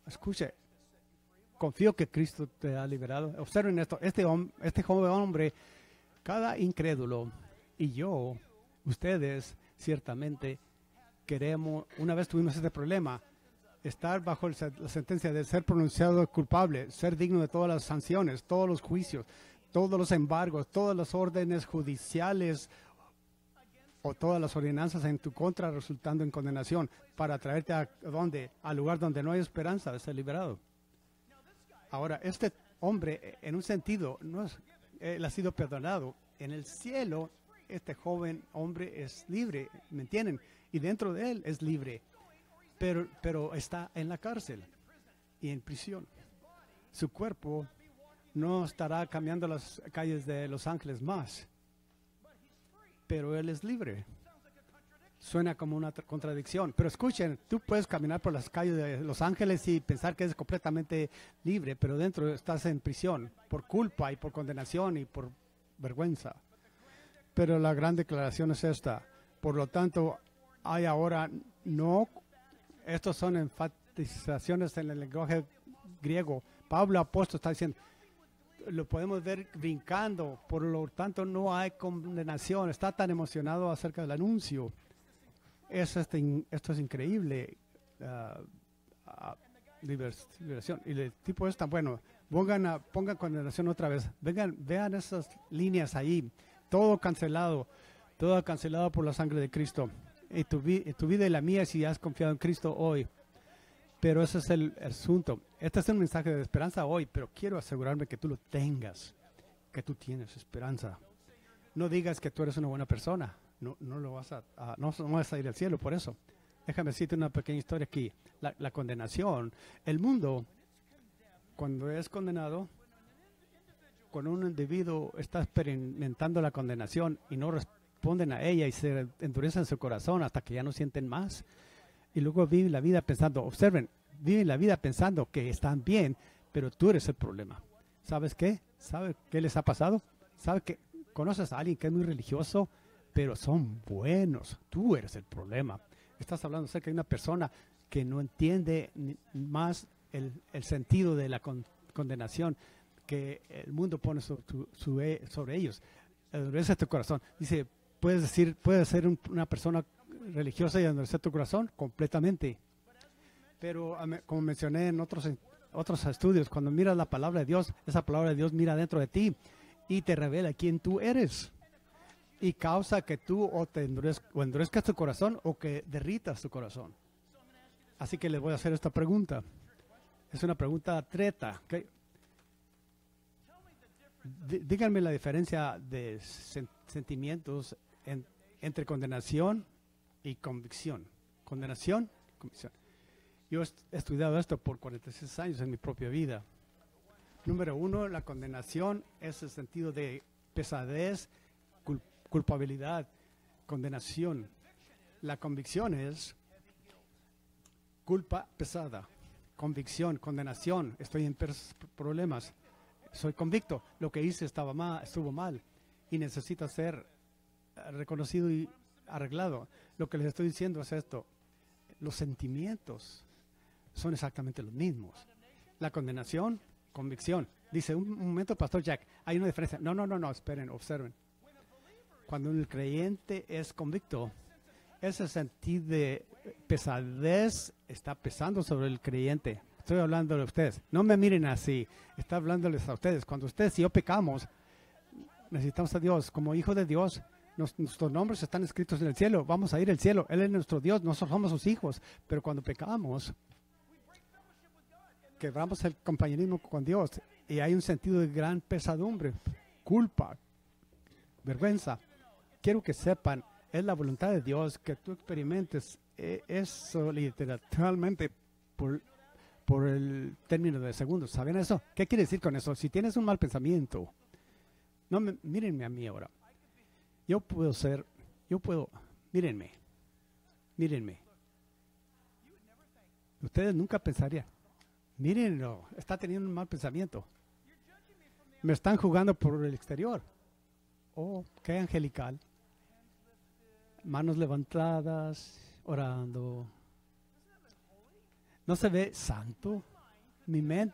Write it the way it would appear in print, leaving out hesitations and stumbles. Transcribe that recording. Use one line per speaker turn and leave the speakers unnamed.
Escuche, confío que Cristo te ha liberado. Observen esto, este joven hombre, cada incrédulo y yo, ustedes, ciertamente queremos, una vez tuvimos este problema, estar bajo la sentencia de ser pronunciado culpable, ser digno de todas las sanciones, todos los juicios, todos los embargos, todas las órdenes judiciales o todas las ordenanzas en tu contra resultando en condenación para traerte a ¿dónde? Al lugar donde no hay esperanza de ser liberado. Ahora, este hombre, en un sentido, no es, él ha sido perdonado. En el cielo, este joven hombre es libre, ¿me entienden? Y dentro de él es libre, pero está en la cárcel y en prisión. Su cuerpo no estará cambiando las calles de Los Ángeles más, pero él es libre. Suena como una contradicción, pero escuchen, tú puedes caminar por las calles de Los Ángeles y pensar que es completamente libre, pero dentro estás en prisión por culpa y por condenación y por vergüenza. Pero la gran declaración es esta. Por lo tanto, hay ahora no, estos son enfatizaciones en el lenguaje griego. Pablo apóstol está diciendo, lo podemos ver brincando, por lo tanto no hay condenación. Está tan emocionado acerca del anuncio. Esto es increíble. Liberación. Y el tipo es tan bueno. Pongan condenación otra vez. Vean esas líneas ahí. Todo cancelado por la sangre de Cristo. En tu vida y la mía si has confiado en Cristo hoy. Pero ese es el asunto. Este es un mensaje de esperanza hoy, pero quiero asegurarme que tú lo tengas, que tú tienes esperanza. No digas que tú eres una buena persona. No vas a ir al cielo por eso. Déjame decirte una pequeña historia aquí. La condenación. El mundo, cuando es condenado, cuando un individuo está experimentando la condenación y no responden a ella y se endurecen su corazón hasta que ya no sienten más, y luego viven la vida pensando, observen, viven la vida pensando que están bien, pero tú eres el problema. ¿Sabes qué? ¿Sabe qué les ha pasado? ¿Sabe que conoces a alguien que es muy religioso, pero son buenos? Tú eres el problema. Estás hablando acerca de una persona que no entiende más el sentido de la condenación que el mundo pone sobre ellos. Endurece tu corazón. Dice, puedes ser una persona religiosa y endurecer tu corazón completamente. Pero como mencioné en otros estudios, cuando miras la palabra de Dios, esa palabra de Dios mira dentro de ti y te revela quién tú eres. Y causa que tú o endurezcas tu corazón o que derritas tu corazón. Así que les voy a hacer esta pregunta. Es una pregunta treta. ¿Okay? Díganme la diferencia de sentimientos entre condenación y convicción. Condenación, convicción. Yo he estudiado esto por 46 años en mi propia vida. Número uno, la condenación es el sentido de pesadez, culpabilidad, condenación. La convicción es culpa pesada, convicción, condenación. Estoy en problemas, soy convicto. Lo que hice estuvo mal y necesita ser reconocido y arreglado. Lo que les estoy diciendo es esto: los sentimientos son exactamente los mismos. La condenación, convicción. Dice, un momento, Pastor Jack, hay una diferencia. No, esperen, observen. Cuando el creyente es convicto, ese sentido de pesadez está pesando sobre el creyente. Estoy hablando de ustedes. No me miren así. Está hablándoles a ustedes. Cuando ustedes y yo pecamos, necesitamos a Dios. Como hijos de Dios, nuestros nombres están escritos en el cielo. Vamos a ir al cielo. Él es nuestro Dios. Nosotros somos sus hijos. Pero cuando pecamos, quebramos el compañerismo con Dios. Y hay un sentido de gran pesadumbre, culpa, vergüenza. Quiero que sepan, es la voluntad de Dios que tú experimentes eso literalmente por el término de segundos. ¿Saben eso? ¿Qué quiere decir con eso? Si tienes un mal pensamiento, mírenme a mí ahora. Mírenme. Ustedes nunca pensarían, mírenlo, está teniendo un mal pensamiento. Me están jugando por el exterior. Oh, qué angelical. Manos levantadas, orando. ¿No se ve santo? mi mente